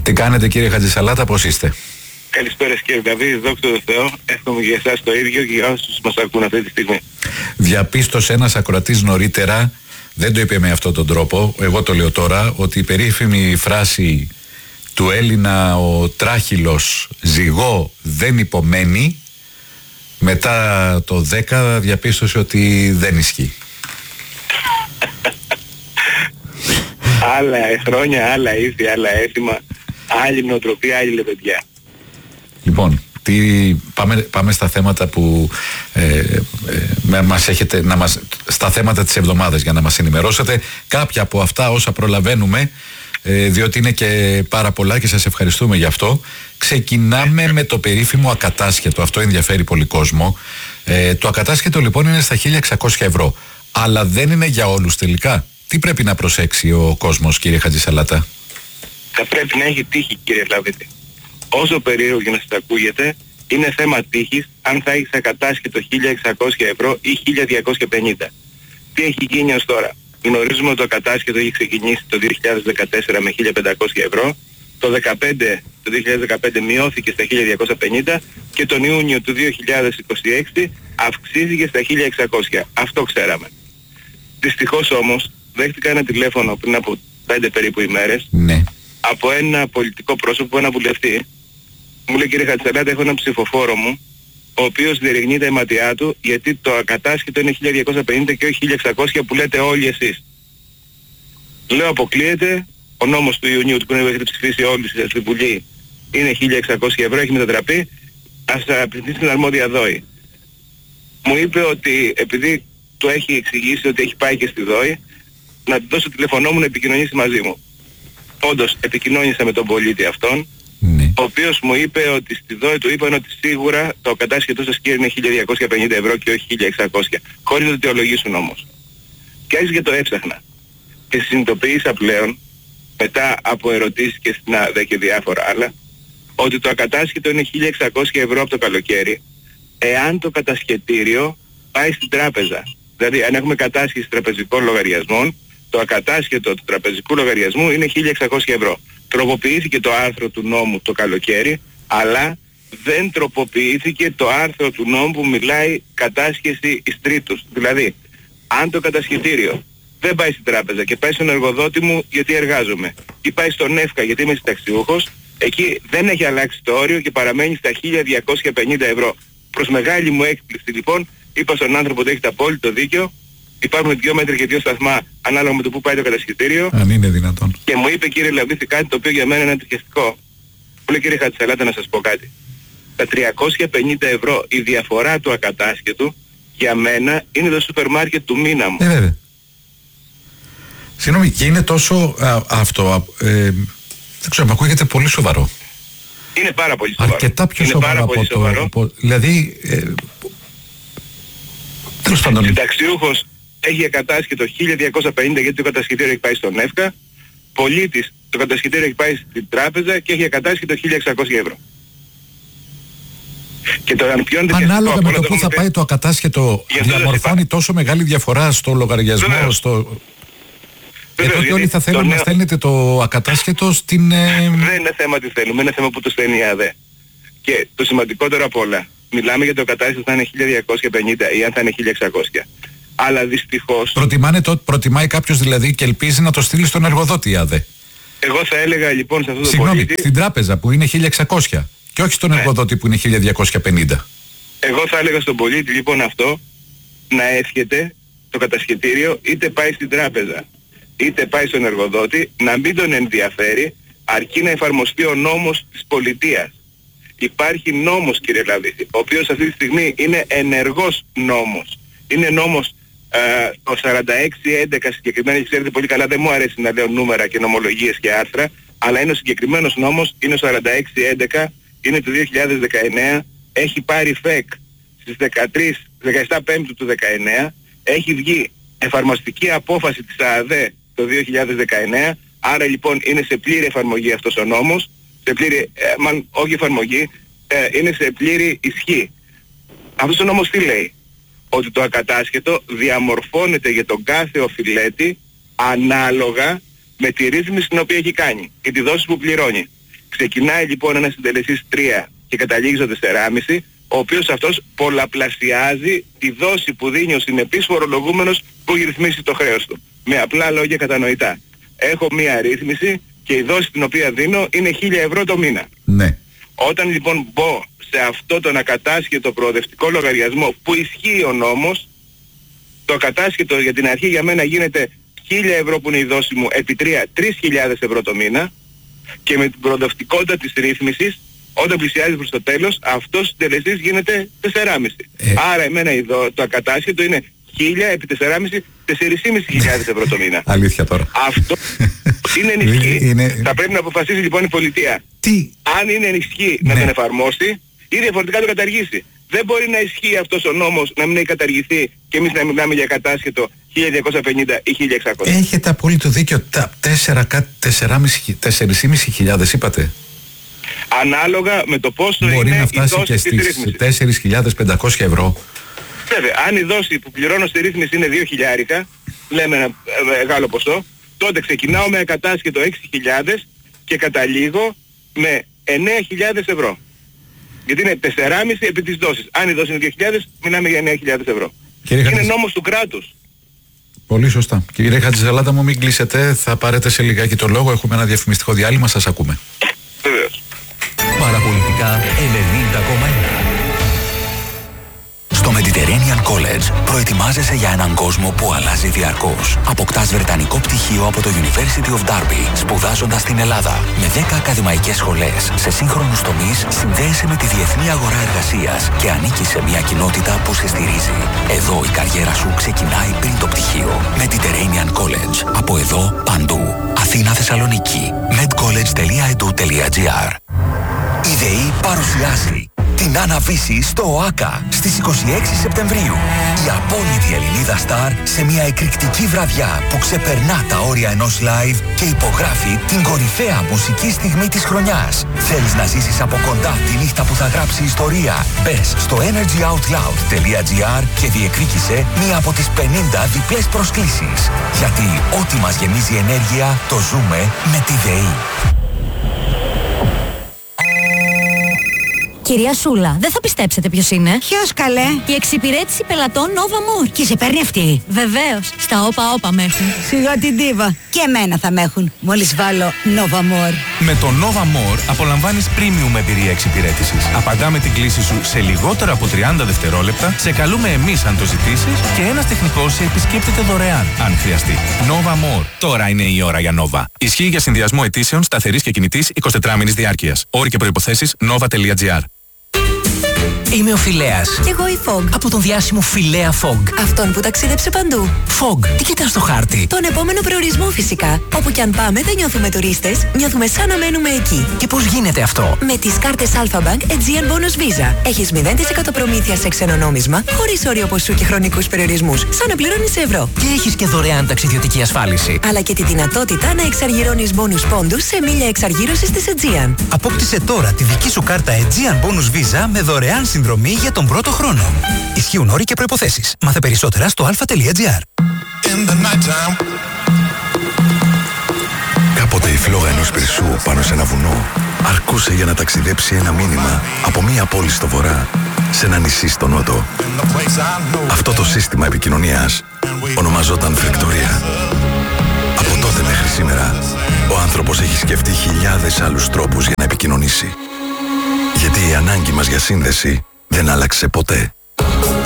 Τι κάνετε κύριε Χατζησαλάτα, πώς είστε? Καλησπέρα κύριε Δαβίδη, δόξα τω Θεώ. Εύχομαι για εσάς το ίδιο και για όσους μας ακούν αυτή τη στιγμή. Διαπίστωσε ένας ακροατής νωρίτερα, δεν το είπε με αυτόν τον τρόπο, εγώ το λέω τώρα, ότι η περίφημη φράση του Έλληνα ο τράχυλος ζυγό δεν υπομένει, μετά το 10 διαπίστωσε ότι δεν ισχύει. Άλλα χρόνια, άλλα ήθη, άλλα έθιμα, άλλη νοοτροπία, άλλη λεπαιδιά. Λοιπόν, πάμε στα θέματα που μας έχετε, στα θέματα της εβδομάδας για να μας ενημερώσετε. Κάποια από αυτά όσα προλαβαίνουμε, διότι είναι και πάρα πολλά και σας ευχαριστούμε γι' αυτό. Ξεκινάμε με το περίφημο ακατάσχετο, αυτό ενδιαφέρει πολύ κόσμο. Το ακατάσχετο λοιπόν είναι στα 1.600 ευρώ, αλλά δεν είναι για όλους τελικά. Τι πρέπει να προσέξει ο κόσμος, κύριε Χατζησαλάτα? Θα πρέπει να έχει τύχη, κύριε Λαβίτη. Όσο περίεργο και να σας ακούγεται, είναι θέμα τύχης αν θα έχεις ακατάσχετο 1.600 ευρώ ή 1.250. Τι έχει γίνει ως τώρα? Γνωρίζουμε ότι το ακατάσχετο έχει ξεκινήσει το 2014 με 1.500 ευρώ, το 2015 μειώθηκε στα 1.250 και τον Ιούνιο του 2026 αυξήθηκε στα 1.600. Αυτό ξέραμε. Δυστυχώς όμως δέχτηκα ένα τηλέφωνο πριν από 5 περίπου ημέρες, ναι, από ένα πολιτικό πρόσωπο, ένα βουλευτή. Μου λέει, κύριε Χατζησαλάτα, έχω έναν ψηφοφόρο μου, ο οποίος διερευνεί τα αιματιά του γιατί το ακατάσχετο είναι 1.250 και όχι 1.600 που λέτε όλοι εσείς. Λέω, αποκλείεται, ο νόμος του Ιουνίου που έχετε ψηφίσει όλοι στη Βουλή είναι 1.600 ευρώ, έχει μετατραπεί, ας απευθυνθεί στην αρμόδια ΔΟΗ. Μου είπε ότι επειδή του έχει εξηγήσει ότι έχει πάει και στη ΔΟΗ, να του δώσω τηλεφωνό μου να επικοινωνήσει μαζί μου. Όντως επικοινώνησα με τον πολίτη αυτόν, ναι, ο οποίος μου είπε ότι στη ΔΟΗ του είπαν ότι σίγουρα το κατάσχετό σας κύριε είναι 1.250 ευρώ και όχι 1.600, χωρίς να το αιτιολογήσουν όμως. Και άρχισα και το έψαχνα. Και συνειδητοποίησα πλέον, μετά από ερωτήσεις και στην ΑΔΕ και διάφορα άλλα, ότι το ακατάσχετο είναι 1.600 ευρώ από το καλοκαίρι, εάν το κατασχετήριο πάει στην τράπεζα. Δηλαδή, αν έχουμε κατάσχεση τραπεζικών λογαριασμών, το ακατάσχετο του τραπεζικού λογαριασμού είναι 1.600 ευρώ. Τροποποιήθηκε το άρθρο του νόμου το καλοκαίρι, αλλά δεν τροποποιήθηκε το άρθρο του νόμου που μιλάει κατάσχεση εις τρίτους. Δηλαδή, αν το κατασχετήριο δεν πάει στην τράπεζα και πάει στον εργοδότη μου γιατί εργάζομαι, ή πάει στον ΕΦΚΑ γιατί είμαι συνταξιούχος, εκεί δεν έχει αλλάξει το όριο και παραμένει στα 1.250 ευρώ. Προς μεγάλη μου έκπληξη λοιπόν, είπα στον άνθρωπο ότι έχετε απόλυτο δίκιο. Υπάρχουν 2 μέτρα και 2 σταθμά ανάλογα με το που πάει το κατασχετήριο. Αν είναι δυνατόν. Και μου είπε, κύριε Λαβίθη, κάτι το οποίο για μένα είναι εντυπωσιαστικό. Μου λέει, κύριε Χατζησαλάτα, να σας πω κάτι. Τα 350 ευρώ η διαφορά του ακατάσχετου για μένα είναι το σούπερ μάρκετ του μήνα μου. Βέβαια. Συγγνώμη, και είναι τόσο αυτό. Δεν ξέρω, μου ακούγεται πολύ σοβαρό. Είναι πάρα πολύ σοβαρό. Αρκετά πιο σοβαρό από το. Δηλαδή. Τέλος πάντων. Συνταξιούχος έχει ακατάσχετο 1.250 γιατί το κατασχετήριο έχει πάει στον ΕΦΚΑ. Πολίτης το κατασχετήριο έχει πάει στην τράπεζα και έχει ακατάσχετο 1.600 ευρώ. Και το ανάλογα με το που θα πάει το ακατάσχετο διαμορφώνει τόσο μεγάλη διαφορά στο λογαριασμό. Τότε όλοι θα θέλουν να στέλνετε το ακατάσχετο στην. Δεν είναι θέμα τι θέλουμε, είναι θέμα που το στέλνει η ΑΔΕ. Και το σημαντικότερο απ' όλα, μιλάμε για το ακατάσχετο θα είναι 1.250 ή αν θα είναι 1.600. Αλλά δυστυχώς. Προτιμάει κάποιος δηλαδή και ελπίζει να το στείλει στον εργοδότη η ΑΔΕ. Εγώ θα έλεγα λοιπόν σε αυτό το συγγνώμη, πολίτη. Στην τράπεζα που είναι 1.600 και όχι στον εργοδότη που είναι 1.250. Εγώ θα έλεγα στον πολίτη λοιπόν αυτό να έσχεται το κατασχετήριο, είτε πάει στην τράπεζα είτε πάει στον εργοδότη, να μην τον ενδιαφέρει αρκεί να εφαρμοστεί ο νόμος της πολιτείας. Υπάρχει νόμος, κύριε Λαβίθη, ο οποίος αυτή τη στιγμή είναι ενεργός νόμος. Είναι νόμος το 4611 συγκεκριμένα, ξέρετε πολύ καλά, δεν μου αρέσει να λέω νούμερα και νομολογίες και άρθρα, αλλά είναι ο συγκεκριμένος νόμος, είναι ο 4611, είναι του 2019, έχει πάρει ΦΕΚ στις 17 Πέμπτου του 19, έχει βγει εφαρμοστική απόφαση της ΑΔΕ το 2019, άρα λοιπόν είναι σε πλήρη εφαρμογή αυτός ο νόμος, σε πλήρη, όχι εφαρμογή, είναι σε πλήρη ισχύ. Αυτός ο νόμος τι λέει? Ότι το ακατάσχετο διαμορφώνεται για τον κάθε οφειλέτη ανάλογα με τη ρύθμιση την οποία έχει κάνει και τη δόση που πληρώνει. Ξεκινάει λοιπόν ένας συντελεστής 3 και καταλήγει στο 4,5, ο οποίος αυτός πολλαπλασιάζει τη δόση που δίνει ο συνεπής φορολογούμενος που έχει ρυθμίσει το χρέος του. Με απλά λόγια κατανοητά. Έχω μία ρύθμιση και η δόση την οποία δίνω είναι 1.000 ευρώ το μήνα. Ναι. Όταν λοιπόν μπω σε αυτό τον ακατάσχετο προοδευτικό λογαριασμό που ισχύει ο νόμος, το ακατάσχετο για την αρχή για μένα γίνεται 1.000 ευρώ που είναι η δόση μου επί 3.000 ευρώ το μήνα, και με την προοδευτικότητα της ρύθμισης, όταν πλησιάζει προς το τέλος, αυτός ο συντελεστής γίνεται 4,5. Άρα εμένα το ακατάσχετο είναι 1.000 επί 4,5, 4.500 ευρώ το μήνα. Αλήθεια τώρα. Αυτό είναι ενισχύ. Θα πρέπει να αποφασίσει λοιπόν η πολιτεία. Αν είναι ενισχύ να τον εφαρμόσει ή διαφορετικά το καταργήσει. Δεν μπορεί να ισχύει αυτός ο νόμος να μην έχει καταργηθεί και εμείς να μιλάμε για κατάσχετο 1.250 ή 1.600. Έχετε απόλυτο δίκιο. Τα 4.500 είπατε. Ανάλογα με το πόσο μπορεί είναι να φτάσει η δόση και στις 4.500 ευρώ. Βέβαια, αν η δόση που πληρώνω στη ρύθμιση είναι 2.000, λέμε ένα μεγάλο ποσό, τότε ξεκινάω με ακατάσχετο 6.000 και καταλήγω με 9.000 ευρώ. Γιατί είναι 4,5 επί της δόσης. Αν η δόση είναι 2.000, μιλάμε για 9.000 ευρώ. Είναι νόμος του κράτους. Πολύ σωστά. Κύριε Χατζησαλάτα μου, μην κλείσετε, θα πάρετε σε λιγάκι το λόγο. Έχουμε ένα διαφημιστικό διάλειμμα, σας ακούμε. Βεβαίως. Παραπολιτικά 90,1. Στο Mediterranean College προετοιμάζεσαι για έναν κόσμο που αλλάζει διαρκώς. Αποκτάς βρετανικό πτυχίο από το University of Derby, σπουδάζοντας στην Ελλάδα. Με 10 ακαδημαϊκές σχολές σε σύγχρονους τομείς, συνδέεσαι με τη διεθνή αγορά εργασίας και ανήκεις σε μια κοινότητα που σε στηρίζει. Εδώ η καριέρα σου ξεκινάει πριν το πτυχίο. Mediterranean College. Από εδώ, παντού. Αθήνα, Θεσσαλονίκη. medcollege.edu.gr. Η ΔΕΗ παρουσιάζει την Αναβίση στο ΟΑΚΑ στις 26 Σεπτεμβρίου. Η απόλυτη Ελληνίδα Σταρ σε μια εκρηκτική βραδιά που ξεπερνά τα όρια ενός live και υπογράφει την κορυφαία μουσική στιγμή της χρονιάς. Θέλεις να ζήσεις από κοντά τη νύχτα που θα γράψει ιστορία? Μπες στο energyoutloud.gr και διεκδίκησε μία από τις 50 διπλές προσκλήσεις. Γιατί ό,τι μας γεμίζει ενέργεια το ζούμε με τη ΔΕΗ. Κυρία Σούλα, δεν θα πιστέψετε ποιος είναι. Ποιος καλέ? Η εξυπηρέτηση πελατών Nova More. Και σε παίρνει αυτή? Βεβαίως. Στα όπα με έχουν. Σιγά την ντίβα. Και εμένα θα με έχουν. Μόλις βάλω Nova More. Με το Nova More απολαμβάνεις premium εμπειρία εξυπηρέτησης. Απαντάμε την κλήση σου σε λιγότερο από 30 δευτερόλεπτα. Σε καλούμε εμείς αν το ζητήσεις και ένας τεχνικός σε επισκέπτεται δωρεάν αν χρειαστεί. Nova More. Τώρα είναι η ώρα για Nova. Ισχύει για συνδυασμό αιτήσεων σταθερής και κινητής 24 μήνης διάρκειας. Όροι και προϋποθέσεις nova.gr. Είμαι ο Φιλέας. Κι εγώ η Fog. Από τον διάσημο Φιλέα Fog. Αυτόν που ταξίδεψε παντού. Fog, τι κοιτάς στο χάρτη? Τον επόμενο προορισμό φυσικά. Όπου κι αν πάμε δεν νιώθουμε τουρίστες, νιώθουμε σαν να μένουμε εκεί. Και πώς γίνεται αυτό? Με τις κάρτες Alpha Bank Aegean Bonus Visa. Έχεις 0% προμήθεια σε ξένο νόμισμα, χωρίς όριο ποσού και χρονικούς περιορισμούς, σαν να πληρώνεις σε ευρώ. Και έχεις και δωρεάν ταξιδιωτική ασφάλιση. Αλλά και τη δυνατότητα να εξαργυρώνεις bonus πόντους σε μίλια εξαργύρωσης της Aegean. Απόκτησε τώρα τη δική σου κάρτα Aegean Bonus Visa με δωρεάν συνδρομή για τον πρώτο χρόνο. Ισχύουν όροι και προϋποθέσεις. Μάθε περισσότερα στο alpha.gr. Κάποτε η φλόγα ενός πυρσού πάνω σε ένα βουνό αρκούσε για να ταξιδέψει ένα μήνυμα από μία πόλη στο βορρά σε ένα νησί στο νότο. Αυτό το σύστημα επικοινωνίας ονομαζόταν φρεκτορία. Από τότε μέχρι σήμερα ο άνθρωπος έχει σκεφτεί χιλιάδες άλλους τρόπους για να επικοινωνήσει. Γιατί η ανάγκη μας για σύνδεση δεν άλλαξε ποτέ.